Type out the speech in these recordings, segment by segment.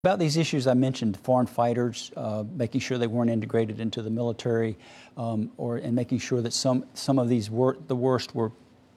About these issues I mentioned, foreign fighters, making sure they weren't integrated into the military, and making sure that some of these the worst were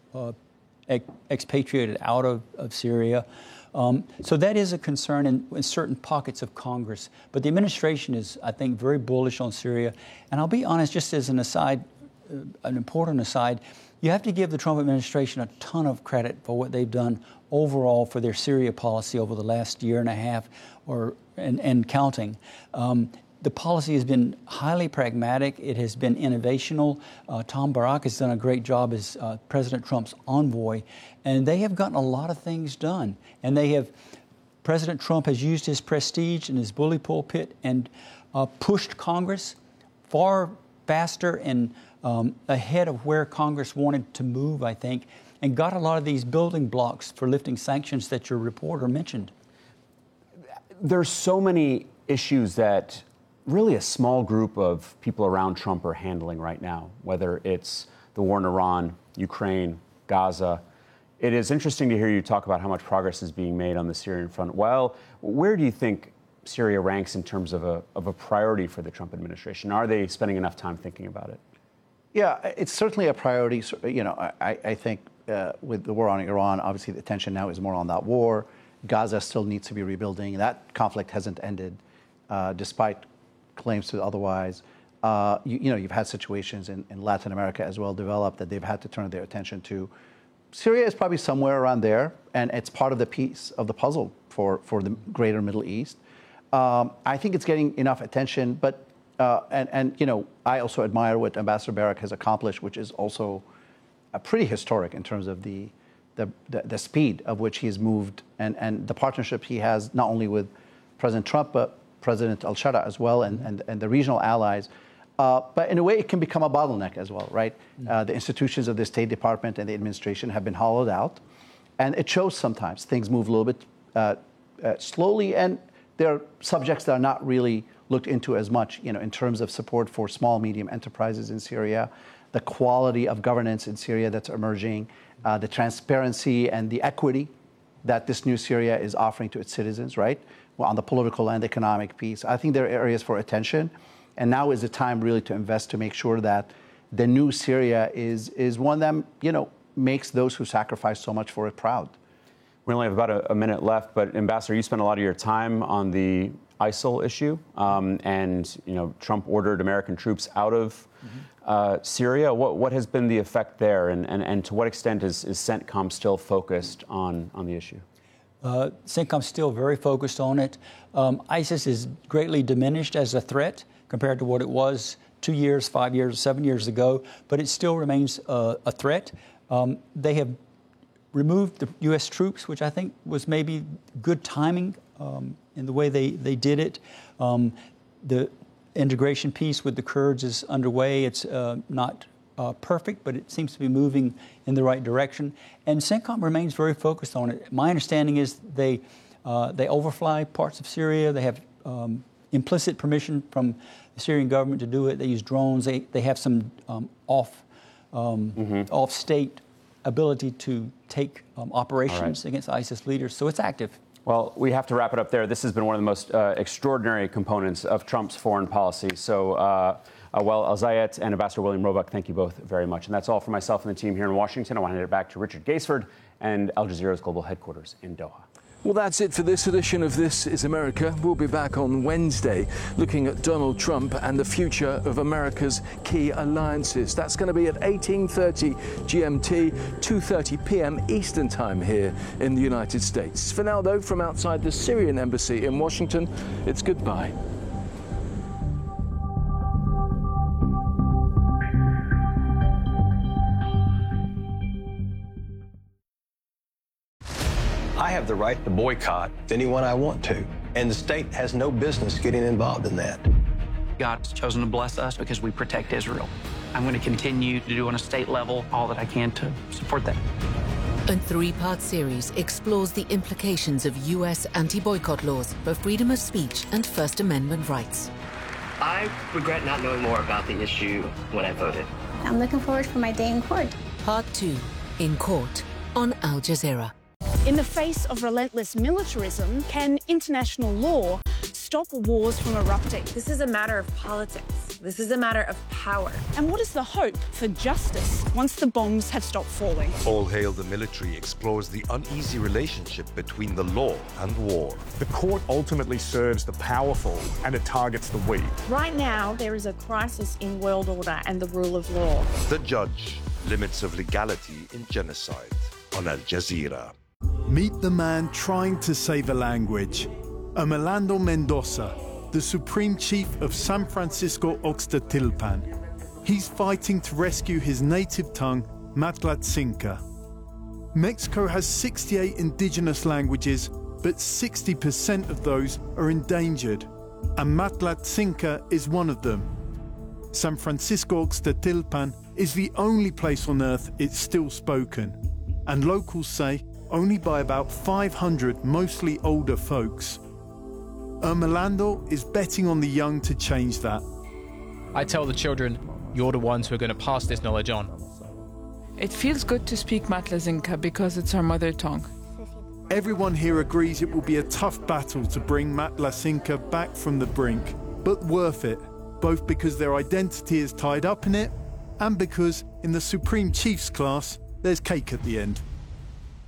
expatriated out of Syria. So that is a concern in certain pockets of Congress. But the administration is, I think, very bullish on Syria. And I'll be honest, just as an aside, an important aside, you have to give the Trump administration a ton of credit for what they've done overall for their Syria policy over the last year and a half and counting. The policy has been highly pragmatic. It has been innovational. Tom Barrack has done a great job as President Trump's envoy, and they have gotten a lot of things done. And President Trump has used his prestige and his bully pulpit and pushed Congress far faster and ahead of where Congress wanted to move, I think, and got a lot of these building blocks for lifting sanctions that your reporter mentioned. There's so many issues that really a small group of people around Trump are handling right now, whether it's the war in Iran, Ukraine, Gaza. It is interesting to hear you talk about how much progress is being made on the Syrian front. Well, where do you think Syria ranks in terms of a priority for the Trump administration? Are they spending enough time thinking about it? Yeah, it's certainly a priority. You know, I think with the war on Iran, obviously the attention now is more on that war. Gaza still needs to be rebuilding. That conflict hasn't ended, despite claims to otherwise. You've had situations in Latin America as well develop that they've had to turn their attention to. Syria is probably somewhere around there, and it's part of the piece of the puzzle for the greater Middle East. I think it's getting enough attention, but I also admire what Ambassador Barrack has accomplished, which is also pretty historic in terms of the speed of which he's moved and the partnership he has not only with President Trump but President al-Shara as well and the regional allies. But in a way, it can become a bottleneck as well, right? The institutions of the State Department and the administration have been hollowed out, and it shows sometimes things move a little bit slowly, and there are subjects that are not really looked into as much, in terms of support for small, medium enterprises in Syria, the quality of governance in Syria that's emerging, the transparency and the equity that this new Syria is offering to its citizens, right? Well, on the political and economic piece. I think there are areas for attention. And now is the time really to invest to make sure that the new Syria is one that, makes those who sacrifice so much for it proud. We only have about a minute left, but Ambassador, you spent a lot of your time on the ISIL issue, and Trump ordered American troops out of Syria. What has been the effect there, and to what extent is CENTCOM still focused on the issue? CENTCOM's still very focused on it. ISIS is greatly diminished as a threat compared to what it was 2 years, 5 years, 7 years ago, but it still remains a threat. They have removed the U.S. troops, which I think was maybe good timing in the way they did it. The integration piece with the Kurds is underway. It's not perfect, but it seems to be moving in the right direction. And CENTCOM remains very focused on it. My understanding is they overfly parts of Syria. They have implicit permission from the Syrian government to do it. They use drones. They have some off-state ability to take operations against ISIS leaders. So it's active. Well, we have to wrap it up there. This has been one of the most extraordinary components of Trump's foreign policy. So, Awal Al-Zayat and Ambassador William Roebuck, thank you both very much. And that's all for myself and the team here in Washington. I want to hand it back to Richard Gaisford and Al Jazeera's global headquarters in Doha. Well, that's it for this edition of This is America. We'll be back on Wednesday looking at Donald Trump and the future of America's key alliances. That's going to be at 18:30 GMT, 2:30 p.m. Eastern Time here in the United States. For now, though, from outside the Syrian embassy in Washington, it's goodbye. I have the right to boycott anyone I want to, and the state has no business getting involved in that. God's chosen to bless us because we protect Israel. I'm going to continue to do on a state level all that I can to support that. A three-part series explores the implications of U.S. anti-boycott laws for freedom of speech and First Amendment rights. I regret not knowing more about the issue when I voted. I'm looking forward for my day in court. Part 2, In Court, on Al Jazeera. In the face of relentless militarism, can international law stop wars from erupting? This is a matter of politics. This is a matter of power. And what is the hope for justice once the bombs have stopped falling? All Hail the Military explores the uneasy relationship between the law and war. The court ultimately serves the powerful and it targets the weak. Right now, there is a crisis in world order and the rule of law. The Judge, Limits of Legality in Genocide on Al Jazeera. Meet the man trying to save a language. Orlando Mendoza, the Supreme Chief of San Francisco Oxtatilpan. He's fighting to rescue his native tongue, Matlatzinca. Mexico has 68 indigenous languages, but 60% of those are endangered, and Matlatzinca is one of them. San Francisco Oxtatilpan is the only place on Earth it's still spoken, and locals say only by about 500 mostly older folks. Orlando is betting on the young to change that. I tell the children, you're the ones who are going to pass this knowledge on. It feels good to speak Matlatzinca because it's our mother tongue. Everyone here agrees it will be a tough battle to bring Matlatzinca back from the brink, but worth it, both because their identity is tied up in it and because in the Supreme Chief's class, there's cake at the end.